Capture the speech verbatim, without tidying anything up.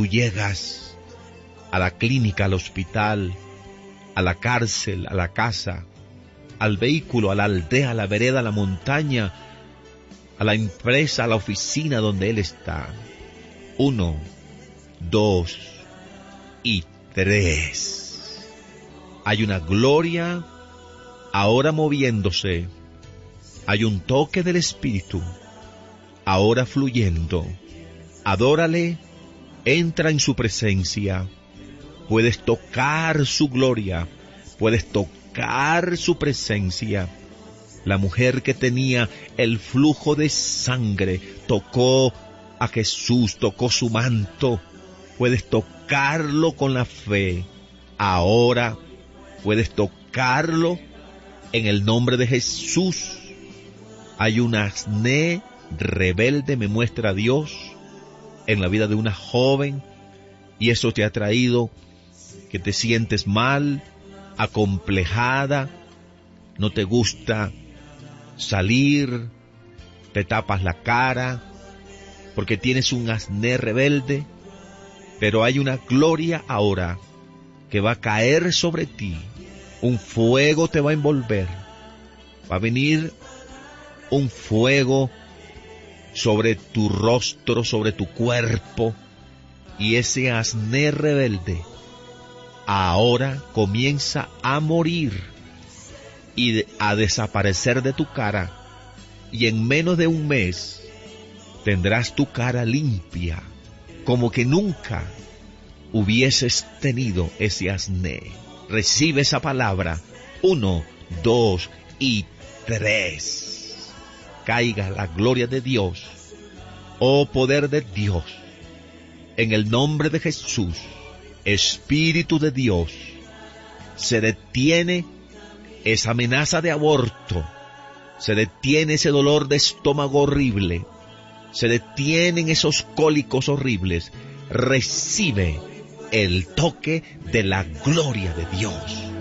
llegas a la clínica, al hospital, a la cárcel, a la casa, al vehículo, a la aldea, a la vereda, a la montaña, a la empresa, a la oficina donde Él está. Uno, dos y tres. Hay una gloria ahora moviéndose. Hay un toque del Espíritu ahora fluyendo. Adórale, entra en su presencia. Puedes tocar su gloria, puedes tocar su presencia. La mujer que tenía el flujo de sangre tocó a Jesús, tocó su manto. Puedes tocarlo con la fe. Ahora puedes tocarlo en el nombre de Jesús. Hay un acné rebelde, me muestra Dios, en la vida de una joven, y eso te ha traído que te sientes mal, acomplejada, no te gusta salir, te tapas la cara, porque tienes un acné rebelde. Pero hay una gloria ahora que va a caer sobre ti. Un fuego te va a envolver. Va a venir un fuego sobre tu rostro, sobre tu cuerpo. Y ese acné rebelde ahora comienza a morir y a desaparecer de tu cara. Y en menos de un mes tendrás tu cara limpia, como que nunca hubieses tenido ese acné. Recibe esa palabra. Uno, dos y tres. Caiga la gloria de Dios, oh poder de Dios, en el nombre de Jesús. Espíritu de Dios, se detiene esa amenaza de aborto, se detiene ese dolor de estómago horrible, se detienen esos cólicos horribles. Recibe el toque de la gloria de Dios.